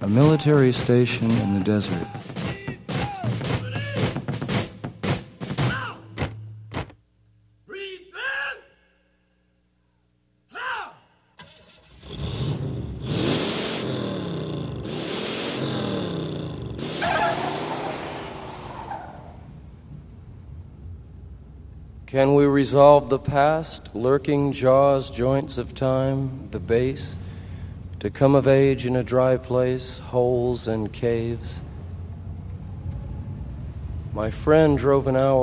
A military station in the desert. Can we resolve the past, lurking jaws, joints of time, the base, to come of age in a dry place, holes and caves? My friend drove an hour